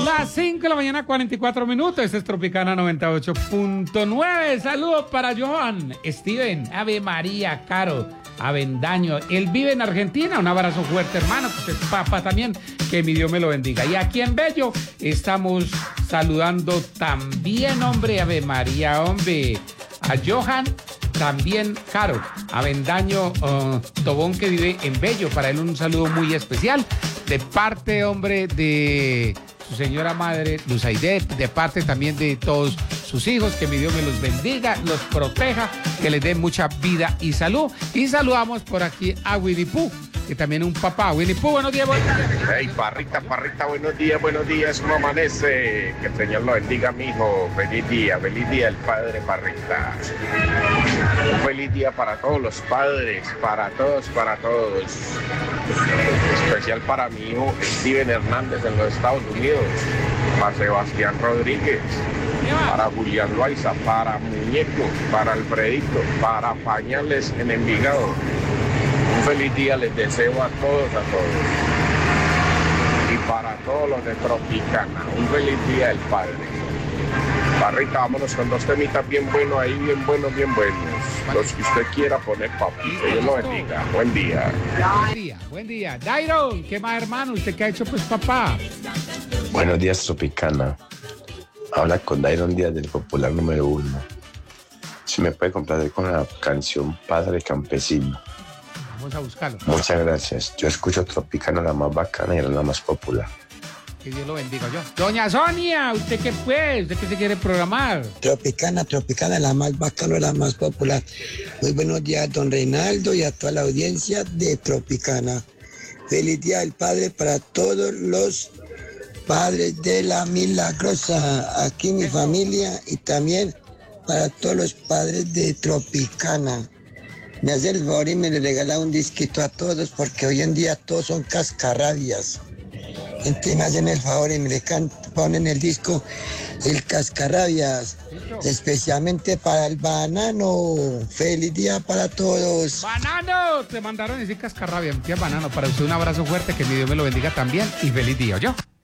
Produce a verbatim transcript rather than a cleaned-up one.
Las cinco de la mañana, cuarenta y cuatro minutos. Este es Tropicana noventa y ocho punto nueve. Saludos para Johan, Steven, Ave María, Caro, Avendaño. Él vive en Argentina. Un abrazo fuerte, hermano. Que usted es papá también. Que mi Dios me lo bendiga. Y aquí en Bello estamos saludando también, hombre, Ave María, hombre, a Johan. También Caro, Avendaño uh, Tobón, que vive en Bello. Para él un saludo muy especial. De parte, hombre, de su señora madre, Luzaide, de parte también de todos sus hijos, que mi Dios me los bendiga, los proteja, que les dé mucha vida y salud. Y saludamos por aquí a Winnie Pooh, que también es un papá. Winnie Pooh, buenos días, buenos días. Hey, Parrita, Parrita, buenos días, buenos días, ¿cómo amanece? Que el Señor lo bendiga, mijo. Feliz día, feliz día del Padre, Parrita. Un feliz día para todos los padres, para todos, para todos. Especial para mi hijo Steven Hernández en los Estados Unidos, para Sebastián Rodríguez, para Julián Loaiza, para Muñeco, para Alfredito, para Pañales en Envigado. Un feliz día les deseo a todos, a todos. Y para todos los de Tropicana, un feliz día del Padre. Parrita, vámonos con dos temitas bien buenos ahí, bien buenos, bien buenos. Los que usted quiera poner, papi. Que Dios lo bendiga. Buen día. Buen día, buen día. Dairon, ¿qué más, hermano? ¿Usted qué ha hecho, pues, papá? Buenos días, Tropicana. Habla con Dairon Díaz del Popular número uno. Si me puede complacer con la canción Padre Campesino. Vamos a buscarlo. Muchas gracias. Yo escucho Tropicana, la más bacana y la más popular. Que Dios lo bendiga yo. Doña Sonia, ¿usted qué pues? ¿Usted qué se quiere programar? Tropicana, Tropicana, la más bacana, la más popular. Muy buenos días, don Reinaldo, y a toda la audiencia de Tropicana. Feliz Día del Padre para todos los padres de la Milagrosa, aquí mi familia, y también para todos los padres de Tropicana. Me hace el favor y me le regala un disquito a todos, porque hoy en día todos son cascarrabias. Entonces me hacen el favor y me le can- ponen el disco El Cascarrabias, especialmente para el banano. Feliz día para todos. ¡Banano! Te mandaron a decir cascarrabia, mi tía Banano. Para usted un abrazo fuerte, que mi Dios me lo bendiga también y feliz día, ¿yo?